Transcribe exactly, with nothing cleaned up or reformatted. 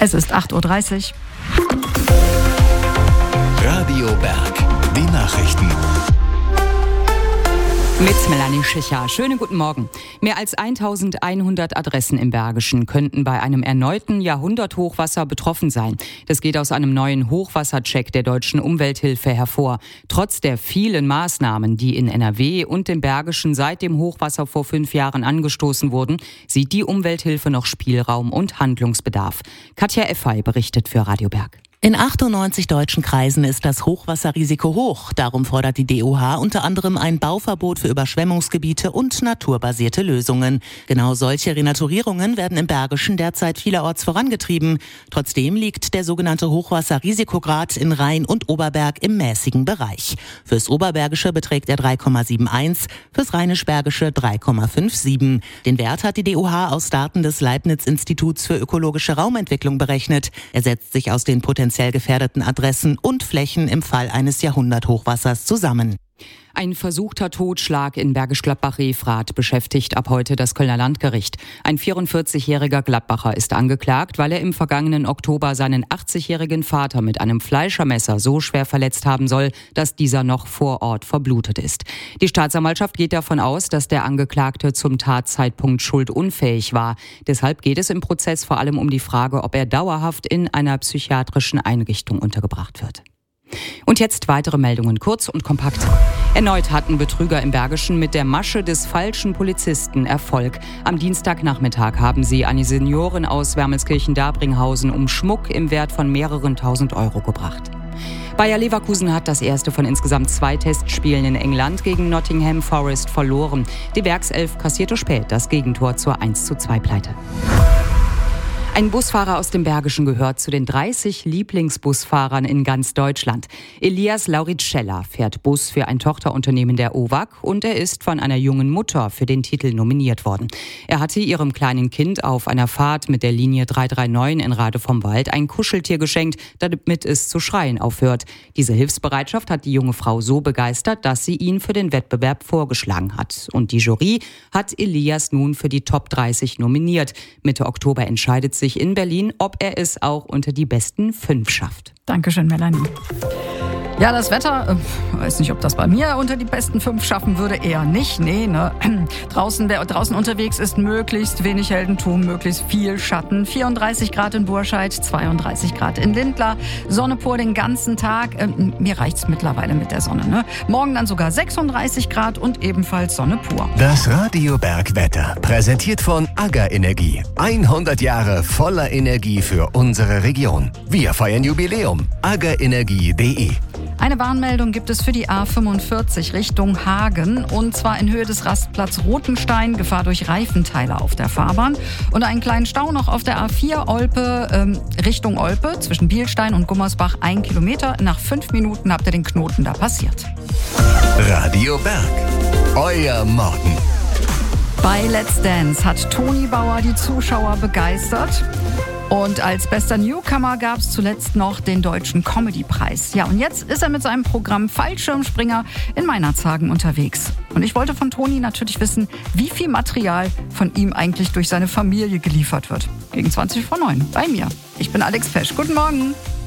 Es ist acht Uhr dreißig. Radio Berg, die Nachrichten. Mit Melanie Schicher. Schönen guten Morgen. Mehr als eintausendeinhundert Adressen im Bergischen könnten bei einem erneuten Jahrhunderthochwasser betroffen sein. Das geht aus einem neuen Hochwassercheck der Deutschen Umwelthilfe hervor. Trotz der vielen Maßnahmen, die in N R W und dem Bergischen seit dem Hochwasser vor fünf Jahren angestoßen wurden, sieht die Umwelthilfe noch Spielraum und Handlungsbedarf. Katja Effay berichtet für Radio Berg. In achtundneunzig deutschen Kreisen ist das Hochwasserrisiko hoch. Darum fordert die D O H unter anderem ein Bauverbot für Überschwemmungsgebiete und naturbasierte Lösungen. Genau solche Renaturierungen werden im Bergischen derzeit vielerorts vorangetrieben. Trotzdem liegt der sogenannte Hochwasserrisikograd in Rhein und Oberberg im mäßigen Bereich. Fürs Oberbergische beträgt er drei Komma einundsiebzig, fürs Rheinisch-Bergische drei Komma siebenundfünfzig. Den Wert hat die D O H aus Daten des Leibniz-Instituts für ökologische Raumentwicklung berechnet. Er setzt sich aus den potenziellen gefährdeten Adressen und Flächen im Fall eines Jahrhunderthochwassers zusammen. Ein versuchter Totschlag in Bergisch Gladbach-Revrath beschäftigt ab heute das Kölner Landgericht. Ein vierundvierzigjähriger Gladbacher ist angeklagt, weil er im vergangenen Oktober seinen achtzigjährigen Vater mit einem Fleischermesser so schwer verletzt haben soll, dass dieser noch vor Ort verblutet ist. Die Staatsanwaltschaft geht davon aus, dass der Angeklagte zum Tatzeitpunkt schuldunfähig war. Deshalb geht es im Prozess vor allem um die Frage, ob er dauerhaft in einer psychiatrischen Einrichtung untergebracht wird. Und jetzt weitere Meldungen, kurz und kompakt. Erneut hatten Betrüger im Bergischen mit der Masche des falschen Polizisten Erfolg. Am Dienstagnachmittag haben sie eine Seniorin aus Wermelskirchen-Dabringhausen um Schmuck im Wert von mehreren tausend Euro gebracht. Bayer Leverkusen hat das erste von insgesamt zwei Testspielen in England gegen Nottingham Forest verloren. Die Werkself kassierte spät das Gegentor zur eins zu zwei Pleite. Ein Busfahrer aus dem Bergischen gehört zu den dreißig Lieblingsbusfahrern in ganz Deutschland. Elias Lauritschella fährt Bus für ein Tochterunternehmen der O W A C und er ist von einer jungen Mutter für den Titel nominiert worden. Er hatte ihrem kleinen Kind auf einer Fahrt mit der Linie drei drei neun in Rade vom Wald ein Kuscheltier geschenkt, damit es zu schreien aufhört. Diese Hilfsbereitschaft hat die junge Frau so begeistert, dass sie ihn für den Wettbewerb vorgeschlagen hat. Und die Jury hat Elias nun für die Top dreißig nominiert. Mitte Oktober entscheidet sich in Berlin, ob er es auch unter die besten fünf schafft. Dankeschön, Melanie. Ja, das Wetter, äh, weiß nicht, ob das bei mir unter die besten fünf schaffen würde, eher nicht. Nee, ne? Draußen, wer draußen unterwegs ist, möglichst wenig Heldentum, möglichst viel Schatten. vierunddreißig Grad in Burscheid, zweiunddreißig Grad in Lindlar. Sonne pur den ganzen Tag. Ähm, mir reicht's mittlerweile mit der Sonne, ne? Morgen dann sogar sechsunddreißig Grad und ebenfalls Sonne pur. Das Radio Berg Wetter, präsentiert von AGA Energie. hundert Jahre voller Energie für unsere Region. Wir feiern Jubiläum. aga energie punkt de. Eine Warnmeldung gibt es für die A fünfundvierzig Richtung Hagen und zwar in Höhe des Rastplatz Rotenstein, Gefahr durch Reifenteile auf der Fahrbahn und einen kleinen Stau noch auf der A vier Olpe ähm, Richtung Olpe zwischen Bielstein und Gummersbach, ein Kilometer. Nach fünf Minuten habt ihr den Knoten da passiert. Radio Berg, euer Morgen. Bei Let's Dance hat Toni Bauer die Zuschauer begeistert. Und als bester Newcomer gab es zuletzt noch den Deutschen Comedy-Preis. Ja, und jetzt ist er mit seinem Programm Fallschirmspringer in Meinerzhagen unterwegs. Und ich wollte von Toni natürlich wissen, wie viel Material von ihm eigentlich durch seine Familie geliefert wird. Gegen zwanzig vor neun bei mir. Ich bin Alex Pesch. Guten Morgen.